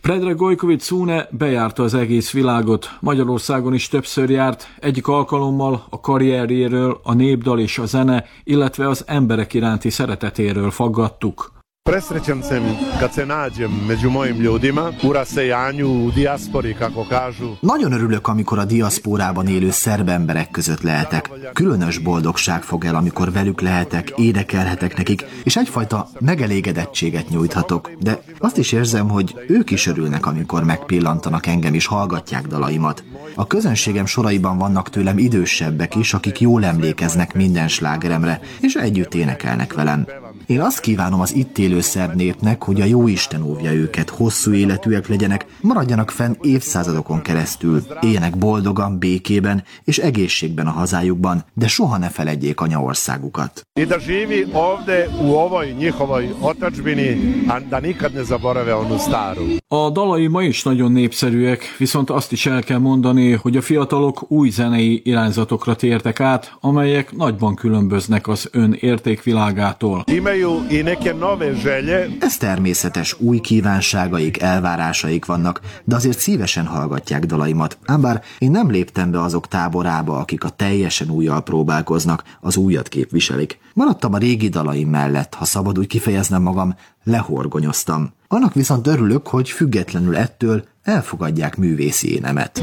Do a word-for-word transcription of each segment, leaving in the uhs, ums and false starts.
Predrag Gojković Cune bejárta az egész világot, Magyarországon is többször járt, egyik alkalommal a karrierjéről, a népdal és a zene, illetve az emberek iránti szeretetéről faggattuk. Presrećan sam kad se nađem među mojim ljudima u rasejanju, u dijaspori, kako kažu. Nagyon örülök, amikor a diaszpórában élő szerb emberek között lehetek. Különös boldogság fog el, amikor velük lehetek, énekelhetek nekik, és egyfajta megelégedettséget nyújthatok. De azt is érzem, hogy ők is örülnek, amikor megpillantanak engem és hallgatják dalaimat. A közönségem soraiban vannak tőlem idősebbek is, akik jól emlékeznek minden slágeremre, és együtt énekelnek velem. Én azt kívánom az itt élő szerb népnek, hogy a Jóisten óvja őket, hosszú életűek legyenek, maradjanak fenn évszázadokon keresztül, éljenek boldogan, békében és egészségben a hazájukban, de soha ne feledjék anyaországukat. I da živi ovde u ovoj njihovoj otadžbini, a da nikad ne zaborave onu staru. A dalai ma is nagyon népszerűek, viszont azt is el kell mondani, hogy a fiatalok új zenei irányzatokra tértek át, amelyek nagyban különböznek az ön értékvilágától. Ez természetes, új kívánságaik, elvárásaik vannak, de azért szívesen hallgatják dalaimat. Ám bár én nem léptem be azok táborába, akik a teljesen újjal próbálkoznak, az újat képviselik. Maradtam a régi dalaim mellett, ha szabad úgy kifejeznem magam, lehorgonyoztam. Annak viszont örülök, hogy függetlenül ettől elfogadják művészi énemet.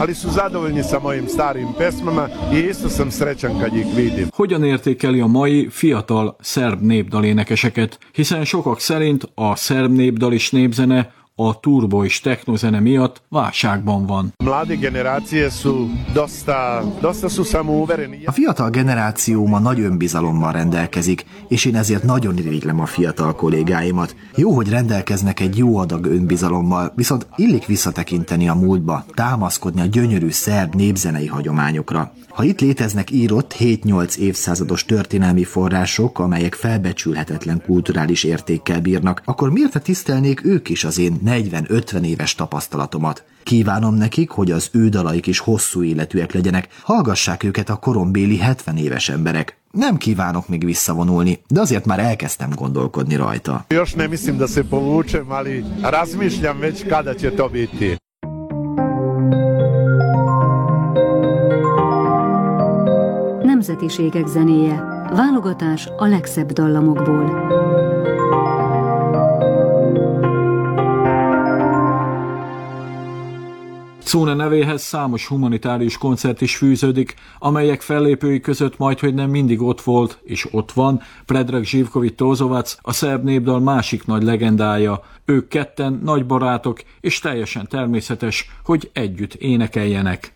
Hogyan értékeli a mai fiatal szerb népdalénekeseket, hiszen sokak szerint a szerb népdal és népzene a turbo és technozene miatt válságban van. A fiatal generáció ma nagy önbizalommal rendelkezik, és én ezért nagyon irigylem a fiatal kollégáimat. Jó, hogy rendelkeznek egy jó adag önbizalommal, viszont illik visszatekinteni a múltba, támaszkodni a gyönyörű szerb népzenei hagyományokra. Ha itt léteznek írott hét-nyolc évszázados történelmi források, amelyek felbecsülhetetlen kulturális értékkel bírnak, akkor miért tisztelnék ők is az én negyven-ötven éves tapasztalatomat? Kívánom nekik, hogy az ő dalaik is hosszú életűek legyenek, hallgassák őket a korombéli hetven éves emberek. Nem kívánok még visszavonulni, de azért már elkezdtem gondolkodni rajta. Još ne mislim da se povučem, ali razmišljam već kada će to biti. Nemzetiségek zenéje. Válogatás a legszebb dallamokból. Cune nevéhez számos humanitárius koncert is fűződik, amelyek fellépői között majdhogy nem mindig ott volt, és ott van Predrag Živković Tozovac, a szerb népdal másik nagy legendája. Ők ketten nagy barátok, és teljesen természetes, hogy együtt énekeljenek.